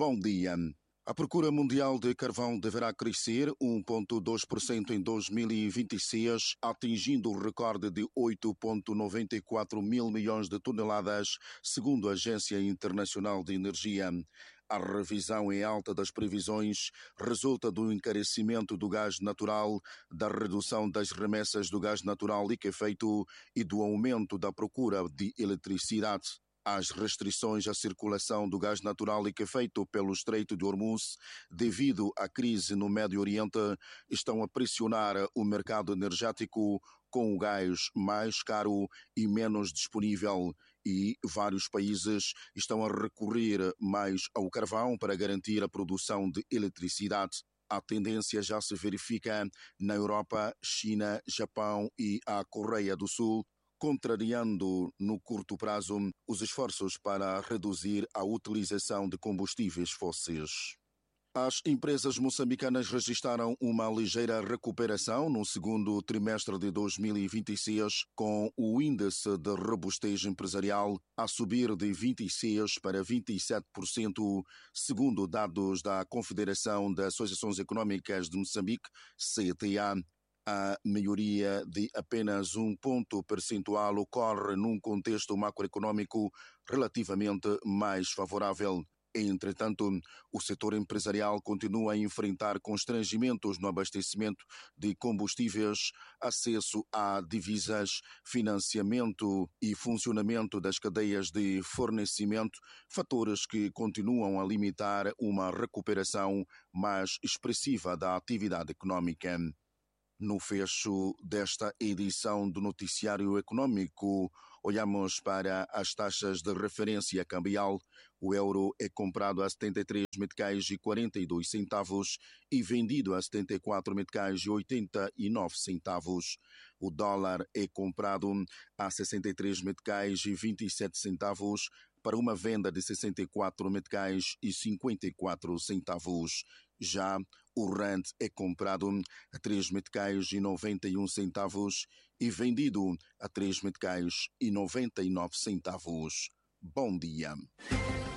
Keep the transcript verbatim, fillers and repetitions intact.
Bom dia. A procura mundial de carvão deverá crescer um vírgula dois por cento em dois mil e vinte e seis, atingindo o recorde de oito vírgula noventa e quatro mil milhões de toneladas, segundo a Agência Internacional de Energia. A revisão em alta das previsões resulta do encarecimento do gás natural, da redução das remessas do gás natural liquefeito e do aumento da procura de eletricidade. As restrições à circulação do gás natural liquefeito pelo Estreito de Hormuz, devido à crise no Médio Oriente, estão a pressionar o mercado energético com o gás mais caro e menos disponível, e vários países estão a recorrer mais ao carvão para garantir a produção de eletricidade. A tendência já se verifica na Europa, China, Japão e a Coreia do Sul, contrariando no curto prazo os esforços para reduzir a utilização de combustíveis fósseis. As empresas moçambicanas registraram uma ligeira recuperação no segundo trimestre de dois mil e vinte e seis, com o índice de robustez empresarial a subir de vinte e seis por cento para vinte e sete por cento, segundo dados da Confederação das Associações Econômicas de Moçambique, C E T A. A melhoria de apenas um ponto percentual ocorre num contexto macroeconômico relativamente mais favorável. Entretanto, o setor empresarial continua a enfrentar constrangimentos no abastecimento de combustíveis, acesso a divisas, financiamento e funcionamento das cadeias de fornecimento, fatores que continuam a limitar uma recuperação mais expressiva da atividade econômica. No fecho desta edição do Noticiário Econômico, olhamos para as taxas de referência cambial. O euro é comprado a setenta e três meticais e quarenta e dois centavos e vendido a setenta e quatro meticais e oitenta e nove centavos. O dólar é comprado a sessenta e três meticais e vinte e sete centavos para uma venda de sessenta e quatro meticais e cinquenta e quatro centavos. Já o rand é comprado a três meticais e noventa e um centavos e vendido a três meticais e noventa e nove centavos. Bom dia.